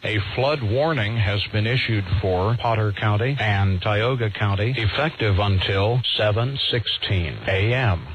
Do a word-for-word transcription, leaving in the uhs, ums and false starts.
A flood warning has been issued for Potter County and Tioga County effective until seven sixteen a m